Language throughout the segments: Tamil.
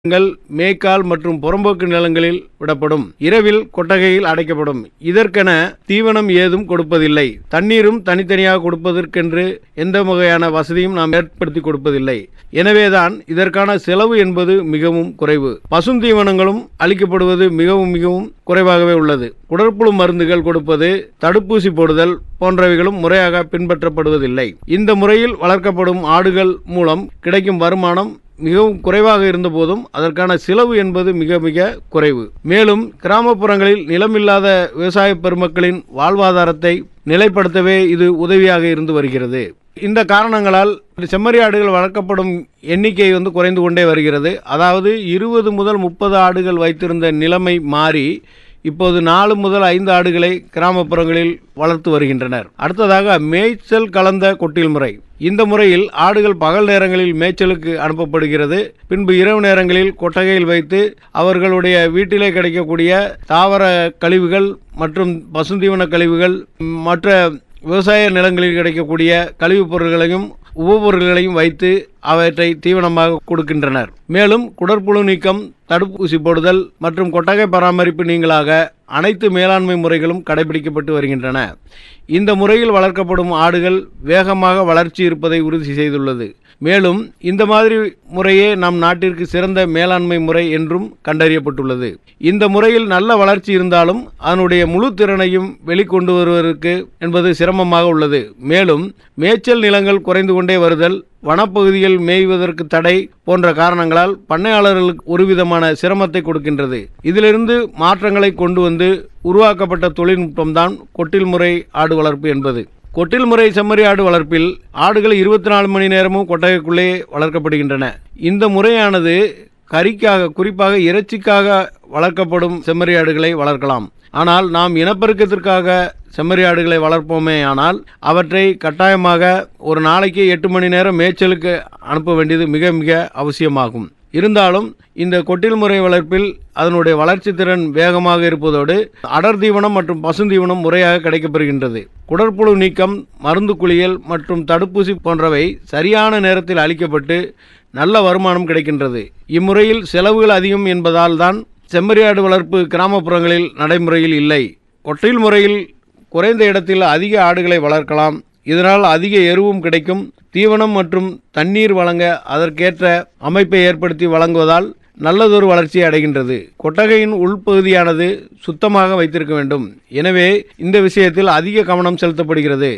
கள் மேய்க்கால் மற்றும் புறம்போக்கு நிலங்களில் விடப்படும். இரவில் கொட்டகையில் அடைக்கப்படும். இதற்கென தீவனம் ஏதும் கொடுப்பதில்லை. தண்ணீரும் தனித்தனியாக கொடுப்பதற்கென்று எந்த வகையான வசதியும் நாம் ஏற்படுத்தி கொடுப்பதில்லை. எனவேதான் இதற்கான செலவு என்பது மிகவும் குறைவு. பசுந்தீவனங்களும் அளிக்கப்படுவது மிகவும் குறைவாகவே உள்ளது. குடற்புழு மருந்துகள் கொடுப்பது, தடுப்பூசி போடுதல் போன்றவைகளும் முறையாக பின்பற்றப்படுவதில்லை. இந்த முறையில் வளர்க்கப்படும் ஆடுகள் மூலம் கிடைக்கும் வருமானம் மிகவும் குறைவாக இருந்த போதும் அதற்கான செலவு என்பது மிக குறைவு. மேலும் கிராமப்புறங்களில் நிலமில்லாத விவசாய பெருமக்களின் வாழ்வாதாரத்தை நிலைப்படுத்தவே இது உதவியாக இருந்து வருகிறது. இந்த காரணங்களால் செம்மறி ஆடுகள் வளர்க்கப்படும் எண்ணிக்கை குறைந்து கொண்டே வருகிறது. அதாவது 20 முதல் 30 ஆடுகள் வைத்திருந்த நிலைமை மாறி இப்போது 4 முதல் 5 ஆடுகளை கிராமப்புறங்களில் வளர்த்து வருகின்றனர். அடுத்ததாக மேய்ச்சல் கலந்த கொட்டில் முறை. இந்த முறையில் ஆடுகள் பகல் நேரங்களில் மேய்ச்சலுக்கு அனுப்பப்படுகிறது. பின்பு இரவு நேரங்களில் கொட்டகையில் வைத்து அவர்களுடைய வீட்டிலே கிடைக்கக்கூடிய தாவர கழிவுகள் மற்றும் பசுந்தீவன கழிவுகள், மற்ற விவசாய நிலங்களில் கிடைக்கக்கூடிய கழிவுப் பொருட்களையும் உபபொருட்களையும் வைத்து அவற்றை தீவனமாக கொடுக்கின்றனர். மேலும் குடற்புழு நீக்கம், தடுப்பூசி போடுதல் மற்றும் கொட்டகை பராமரிப்பு நீங்களாக அனைத்து மேலாண்மை முறைகளும் கடைபிடிக்கப்பட்டு வருகின்றன. இந்த முறையில் வளர்க்கப்படும் ஆடுகள் வேகமாக வளர்ச்சி இருப்பதை உறுதி செய்துள்ளது. மேலும் இந்த மாதிரி முறையே நம் நாட்டிற்கு சிறந்த மேலாண்மை முறை என்றும் கண்டறியப்பட்டுள்ளது. இந்த முறையில் நல்ல வளர்ச்சி இருந்தாலும் அதனுடைய முழு திறனையும் வெளிக்கொண்டு வருவதற்கு என்பது சிரமமாக உள்ளது. மேலும் மேய்ச்சல் நிலங்கள் குறைந்து கொண்டே வருதல், வனப்பகுதிகள் மேய்வதற்கு தடை போன்ற காரணங்களால் பண்ணையாளர்களுக்கு ஒருவிதமான சிரமத்தை கொடுக்கின்றது. இதிலிருந்து மாற்றங்களை கொண்டு வந்து உருவாக்கப்பட்ட தொழில்நுட்பம்தான் கொட்டில் முறை ஆடு வளர்ப்பு என்பது. கொட்டில் முறை செம்மறி ஆடு வளர்ப்பில் ஆடுகள் 24 மணி நேரமும் கொட்டகைக்குள்ளே வளர்க்கப்படுகின்றன. இந்த முறையானது கறிக்காக, குறிப்பாக இறைச்சிக்காக வளர்க்கப்படும் செம்மறி ஆடுகளை வளர்க்கலாம். ஆனால் நாம் இனப்பெருக்கத்திற்காக செம்மறி ஆடுகளை வளர்ப்போமே ஆனால் அவற்றை கட்டாயமாக ஒரு நாளைக்கு 8 மணி நேரம் மேய்ச்சலுக்கு அனுப்ப வேண்டியது மிக அவசியமாகும். இருந்தாலும் இந்த கொட்டில் முறை வளர்ப்பில் அதனுடைய வளர்ச்சி திறன் வேகமாக இருப்பதோடு அடர் தீவனம் மற்றும் பசுந்தீவனம் முறையாக கிடைக்கப்பெறுகின்றது. குடற்புழு நீக்கம், மருந்து குளியல் மற்றும் தடுப்பூசி போன்றவை சரியான நேரத்தில் அளிக்கப்பட்டு நல்ல வருமானம் கிடைக்கின்றது. இம்முறையில் செலவுகள் அதிகம் என்பதால் தான் செம்மறி ஆடு வளர்ப்பு கிராமப்புறங்களில் நடைமுறையில் இல்லை. கொட்டில் முறையில் குறைந்த இடத்தில் அதிக ஆடுகளை வளர்க்கலாம். இதனால் அதிக எருவும் கிடைக்கும். தீவனம் மற்றும் தண்ணீர் வழங்க அதற்கேற்ற அமைப்பை ஏற்படுத்தி வழங்குவதால் நல்லதொரு வளர்ச்சியை அடைகின்றது. கொட்டகையின் உள்பகுதியானது சுத்தமாக வைத்திருக்க வேண்டும். எனவே இந்த விஷயத்தில் அதிக கவனம் செலுத்தப்படுகிறது.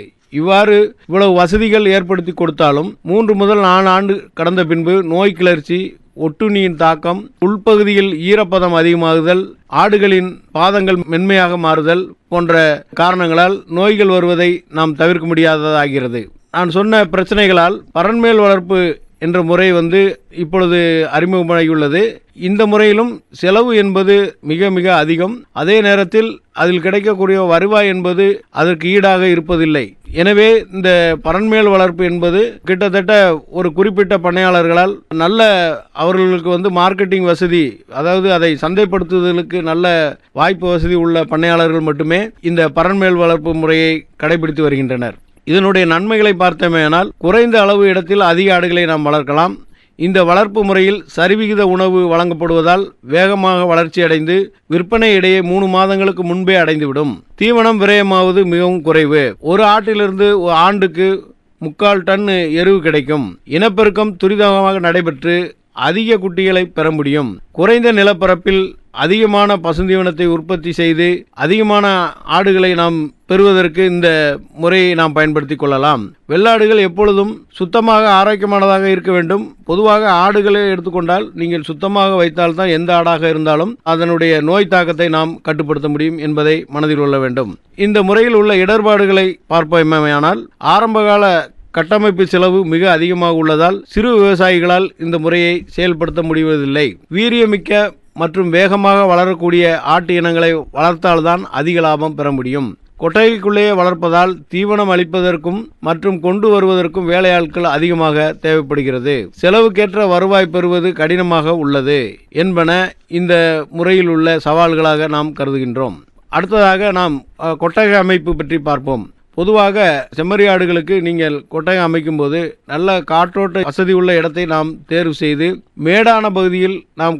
இவ்வளவு வசதிகள் ஏற்படுத்தி கொடுத்தாலும் 3 முதல் 4 ஆண்டு கடந்த பின்பு நோய் கிளர்ச்சி, ஒட்டுண்ணியின் தாக்கம், உள்பகுதியில் ஈரப்பதம் அதிகமாகுதல், ஆடுகளின் பாதங்கள் மென்மையாக மாறுதல் போன்ற காரணங்களால் நோய்கள் வருவதை நாம் தவிர்க்க முடியாததாகிறது. நான் சொன்ன பிரச்சனைகளால் பரண்மேல் வளர்ப்பு என்ற முறை இப்பொழுது அறிமுகமாகியுள்ளது. இந்த முறையிலும் செலவு என்பது மிக அதிகம். அதே நேரத்தில் அதில் கிடைக்கக்கூடிய வருவாய் என்பது அதற்கு ஈடாக இருப்பதில்லை. எனவே இந்த பரண்மேல் வளர்ப்பு என்பது கிட்டத்தட்ட ஒரு குறிப்பிட்ட பண்ணையாளர்களால் நல்ல அவர்களுக்கு மார்க்கெட்டிங் வசதி, அதாவது அதை சந்தைப்படுத்துவதற்கு நல்ல வாய்ப்பு வசதி உள்ள பண்ணையாளர்கள் மட்டுமே இந்த பரண்மேல் வளர்ப்பு முறையை கடைபிடித்து வருகின்றனர். இதனுடைய நன்மைகளை பார்த்தோமேயானால் குறைந்த அளவு இடத்தில் அதிக ஆடுகளை நாம் வளர்க்கலாம். இந்த வளர்ப்பு முறையில் சரிவிகித உணவு வழங்கப்படுவதால் வேகமாக வளர்ச்சி அடைந்து விற்பனை இடையே 3 மாதங்களுக்கு முன்பே அடைந்துவிடும். தீவனம் விரயமாவது மிகவும் குறைவு. ஒரு ஆட்டிலிருந்து ஆண்டுக்கு 3/4 டன் எருவு கிடைக்கும். இனப்பெருக்கம் துரிதமாக நடைபெற்று அதிக குட்டிகளை பெற முடியும். குறைந்த நிலப்பரப்பில் அதிகமான பசுந்தீவனத்தை உற்பத்தி செய்து அதிகமான ஆடுகளை நாம் பெறுவதற்கு இந்த முறையை நாம் பயன்படுத்திக் கொள்ளலாம். வெள்ளாடுகள் எப்பொழுதும் சுத்தமாக ஆரோக்கியமானதாக இருக்க வேண்டும். பொதுவாக ஆடுகளை எடுத்துக்கொண்டால் நீங்கள் சுத்தமாக வைத்தால்தான் எந்த ஆடாக இருந்தாலும் அதனுடைய நோய் தாக்கத்தை நாம் கட்டுப்படுத்த முடியும் என்பதை மனதில் கொள்ள வேண்டும். இந்த முறையில் உள்ள இடர்பாடுகளை பார்ப்போமேயானால் ஆரம்பகால கட்டமைப்பு செலவு மிக அதிகமாக உள்ளதால் சிறு விவசாயிகளால் இந்த முறையை செயல்படுத்த முடிவதில்லை. வீரியமிக்க மற்றும் வேகமாக வளரக்கூடிய ஆட்டு இனங்களை வளர்த்தால்தான் அதிக லாபம் பெற முடியும். கொட்டகைக்குள்ளேயே வளர்ப்பதால் தீவனம் அளிப்பதற்கும் மற்றும் கொண்டு வருவதற்கும் வேலையாட்கள் அதிகமாக தேவைப்படுகிறது. செலவுக்கேற்ற வருவாய் பெறுவது கடினமாக உள்ளது என்பன இந்த முறையில் உள்ள சவால்களாக நாம் கருதுகின்றோம். அடுத்ததாக நாம் கொட்டகை அமைப்பு பற்றி பார்ப்போம். பொதுவாக செம்மறி ஆடுகளுக்கு நீங்கள் கொட்டகை அமைக்கும் போது நல்ல காற்றோட்ட வசதி உள்ள இடத்தை நாம் தேர்வு செய்து மேடான பகுதியில் நாம்